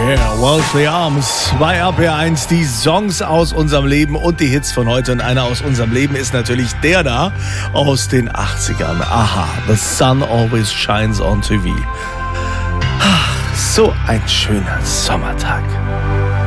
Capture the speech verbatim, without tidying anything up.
Yeah, Wellesley Arms bei R P R eins, die Songs aus unserem Leben und die Hits von heute. Und einer aus unserem Leben ist natürlich der da aus den achtzigern. Aha, The Sun Always Shines on T V. Ach, so ein schöner Sommertag.